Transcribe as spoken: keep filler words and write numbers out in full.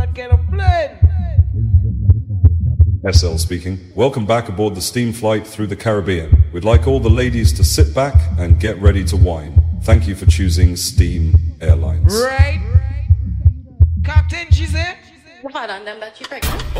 get a blend. S L speaking. Welcome back aboard the steam flight through the Caribbean. We'd like all the ladies to sit back and get ready to wine. Thank you for choosing Steam Airlines. Right. Captain, she said. Hold on, them that you pregnant.